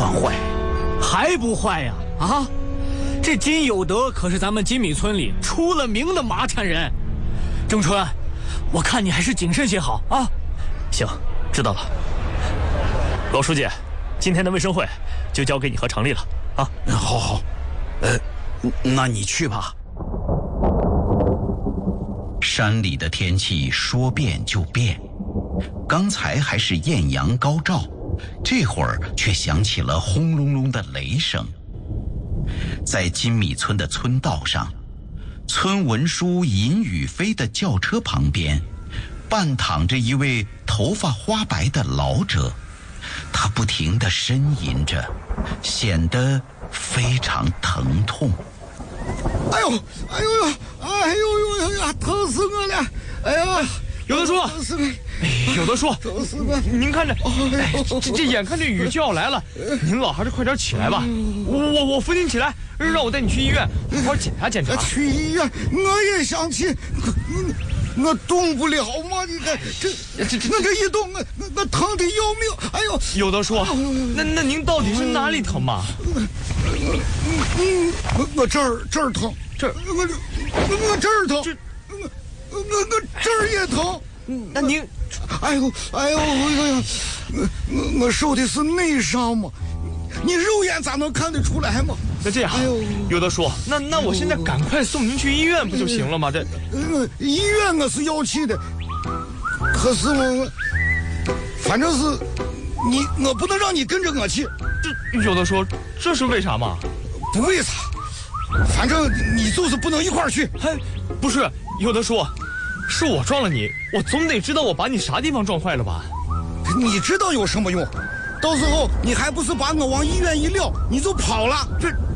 算坏， 还不坏呀？啊，这金有德可是咱们金米村里出了名的麻缠人。郑春，我看你还是谨慎些好啊。 行，知道了。老书记，今天的卫生会就交给你和常丽了啊。 好，那你去吧。 山里的天气说变就变，刚才还是艳阳高照，这会儿却响起了轰隆隆的雷声。在金米村的村道上，村文书尹宇飞的轿车旁边，半躺着一位头发花白的老者，他不停地呻吟着，显得非常疼痛。 哎呦呀，疼死我了！哎呀， 有的说，有的说， 疼死我！ 您看着，这眼看这雨就要来了，您老还是快点起来吧。我扶您起来，让我带你去医院好好检查检查。 去医院，我也想去，我动不了嘛！你看我这一动，我疼得要命！哎呦， 有的说，那您到底是哪里疼嘛？ 我这儿疼，我这儿疼，我这儿也疼。 那您， 哎呦呀，我受的是内伤嘛，你肉眼咋能看得出来嘛？ 那这样，有的说，那我现在赶快送您去医院不就行了吗？这， 医院我是要去的，可是反正是我不能让你跟着我去。 这有的说，这是为啥嘛？ 不为啥，反正你就是不能一块儿去。 哎，不是，有的说，是我撞了你，我总得知道我把你啥地方撞坏了吧？ 你知道有什么用？到时候你还不是把我往医院一撂，你就跑了？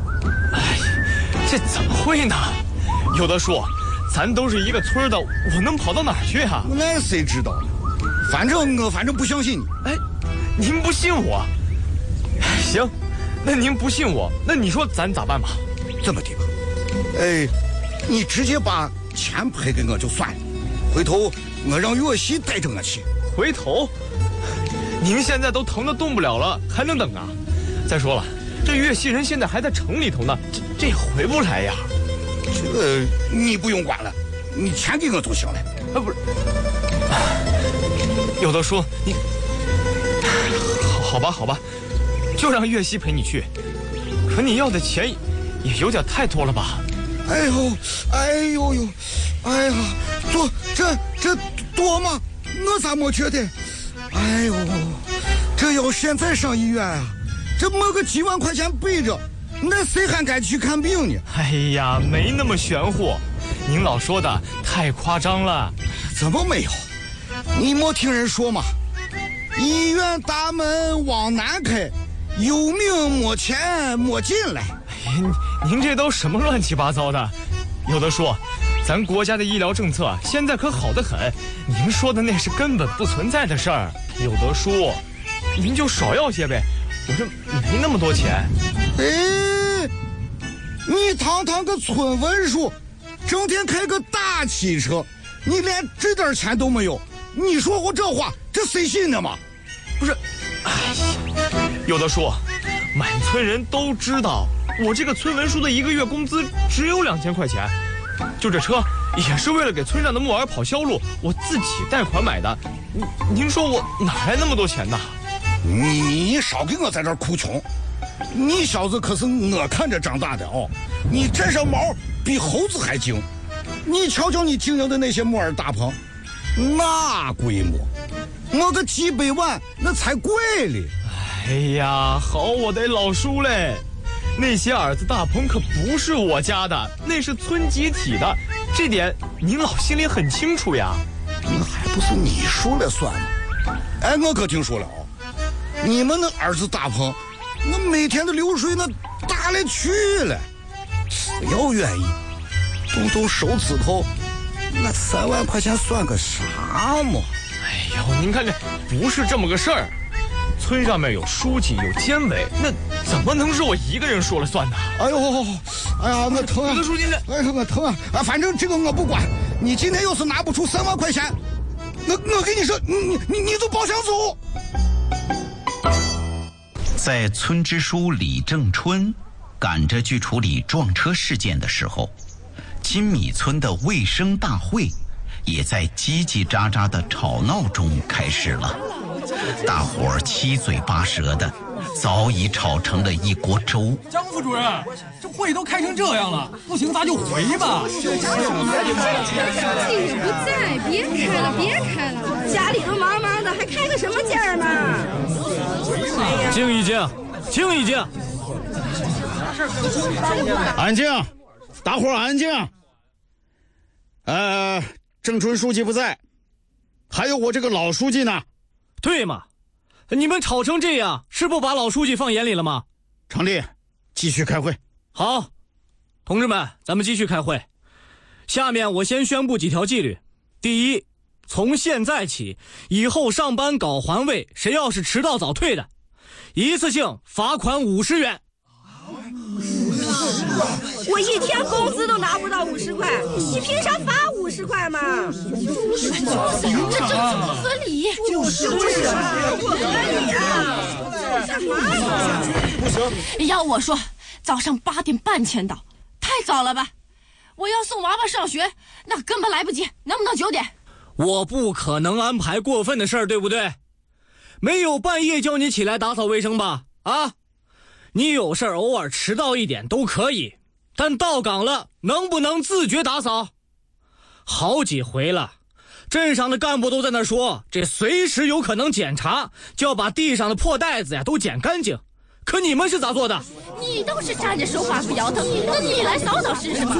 这怎么会呢？有的说，咱都是一个村的，我能跑到哪儿去啊？ 那谁知道呢？反正不相信你。 哎，您不信我？行，那您不信我，那你说咱咋办吧？ 这么的吧，你直接把钱赔给我就算了，回头我让岳西带着我去。 回头？您现在都疼得动不了了，还能等啊？再说了，这岳西人现在还在城里头呢，这回不来呀。 这你不用管了，你钱给我就行了。 啊，不是，有的说你，好吧，就让岳西陪你去。可你要的钱也有点太多了吧？ 哎呀，这多吗？我咋没觉得？哎呦，这要现在上医院啊，这没个几万块钱背着，那谁还敢去看病呢？ 哎呀，没那么玄乎，您老说的太夸张了。 怎么没有？你没听人说吗？医院大门往南开，有命没钱没进来。 哎呀，您这都什么乱七八糟的？有的说，咱国家的医疗政策现在可好得很，您说的那是根本不存在的事儿。有的说，您就少要些呗，我这没那么多钱。 哎，你堂堂个村文书，整天开个大汽车，你连这点钱都没有，你说我这话，这谁信呢嘛？ 不是，哎呀，有的说，满村人都知道，我这个村文书的一个月工资只有2000块钱，就这车也是为了给村上的木耳跑销路，我自己贷款买的。您说我哪来那么多钱呢？ 你少给我在这儿哭穷，你小子可是我看着长大的哦，你这身毛比猴子还精。你瞧瞧你经营的那些木耳大棚，那规模，没个几百万那才贵哩。 哎呀，好我的老叔嘞，那些耳子大棚可不是我家的，那是村集体的，这点您老心里很清楚呀。 那还不是你说了算吗？哎，我可听说了哦，你们那耳子大棚，那每天的流水那大了去了，只要愿意动动手指头，那3万块钱算个啥嘛？ 哎呦，您看这不是这么个事儿，村上面有书记有监委，那怎么能是我一个人说了算呢？ 哎呦，哎呀，我疼啊！ 有的书记， 哎呀，我疼啊！啊，反正这个我不管。你今天要是拿不出3万块钱，我跟你说，你就别想走。 在村支书李正春赶着去处理撞车事件的时候，金米村的卫生大会也在叽叽喳喳的吵闹中开始了。大伙儿七嘴八舌的，早已吵成了一锅粥。 张副主任，这会都开成这样了，不行咱就回吧。 今日不在，别开了，家里头忙忙的，还开个什么价嘛？ 静一静，静一静， 安静，大伙儿安静。郑春书记不在，还有我这个老书记呢。 对嘛？你们吵成这样，是不把老书记放眼里了吗？ 常丽，继续开会。 好，同志们，咱们继续开会。下面我先宣布几条纪律。第一，从现在起，以后上班搞环卫，谁要是迟到早退的，一次性罚款50元。 我一天工资都拿不到50块，你凭啥罚50块嘛？就是这政策不合理，就是不合理啊！干嘛呀？ 不行， 要我说，早上8点半签到，太早了吧？我要送娃娃上学，那根本来不及，能不能9点？ 我不可能安排过分的事儿，对不对？没有半夜叫你起来打扫卫生吧？啊？你有事儿偶尔迟到一点都可以，但到岗了能不能自觉打扫？好几回了，镇上的干部都在那说，这随时有可能检查，就要把地上的破袋子呀都捡干净。可你们是咋做的？ 你倒是站着说话不腰疼，那你来扫扫试试吧。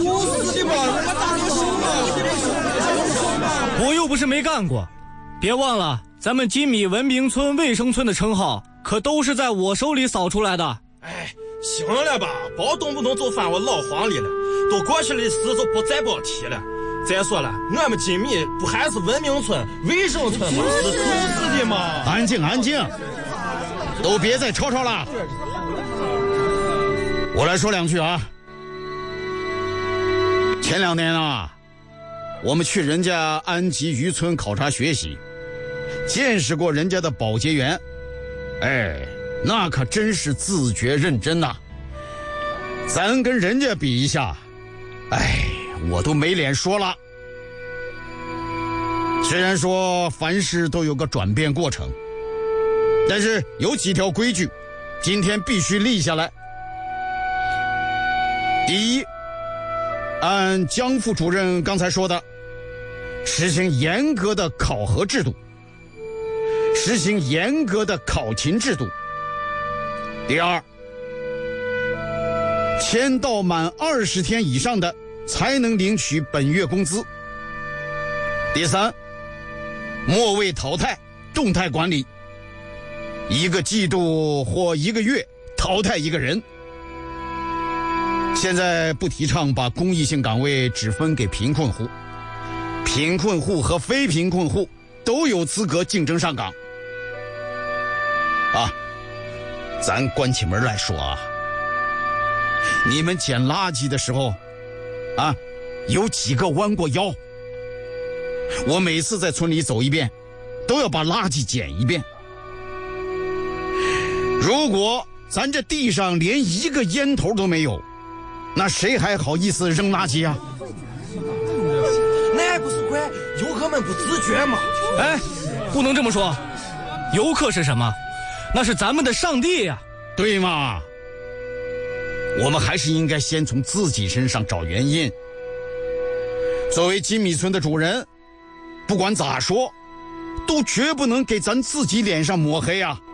我又不是没干过，别忘了咱们金米文明村卫生村的称号可都是在我手里扫出来的。 哎，行了吧，别动不动就翻我老黄历了，都过去的事就不提了。再说了，我们金米不还是文明村、卫生村吗？是都是的嘛。 安静，安静，都别再吵吵了。我来说2句啊。前2年啊，我们去人家安吉渔村考察学习，见识过人家的保洁员，那可真是自觉认真呐。咱跟人家比一下，我都没脸说了。虽然说凡事都有个转变过程，但是有几条规矩今天必须立下来。第一，按江副主任刚才说的，实行严格的考核制度，实行严格的考勤制度。第二，签到满20天以上的才能领取本月工资。第三，末位淘汰，动态管理，1个季度或1个月淘汰1个人。现在不提倡把公益性岗位只分给贫困户，贫困户和非贫困户都有资格竞争上岗。咱关起门来说啊，你们捡垃圾的时候有几个弯过腰？我每次在村里走一遍，都要把垃圾捡一遍。如果咱这地上连1个烟头都没有，那谁还好意思扔垃圾啊？ 那还不是怪游客们不自觉吗？ 不能这么说。游客是什么？那是咱们的上帝呀。 对嘛？我们还是应该先从自己身上找原因。作为金米村的主人，不管咋说，都绝不能给咱自己脸上抹黑啊。